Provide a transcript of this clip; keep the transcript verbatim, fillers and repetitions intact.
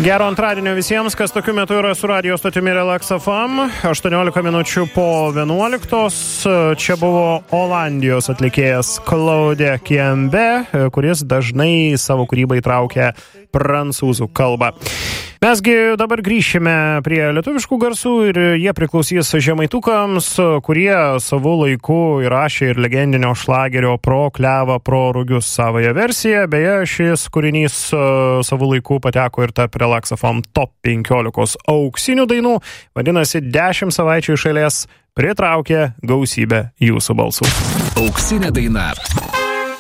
Gero antradienio visiems, kas tokiu metu yra su radio stotimi Relax F M. aštuoniolika minučių po vienuoliktos. Čia buvo Olandijos atlikėjas Claude Kiembe, kuris dažnai savo kūrybą įtraukia prancūzų kalbą. Mesgi dabar grįšime prie lietuviškų garsų ir jie priklausys žemaitukams, kurie savo laiku įrašė ir legendinio šlagerio Pro klevą, pro rugius savąją versiją. Beje, šis kūrinys savo laiku pateko ir tarp Relax F M top penkiolikos auksinių dainų. Vadinasi, dešimt savaičių iš eilės pritraukė gausybę jūsų balsų. Auksinė daina.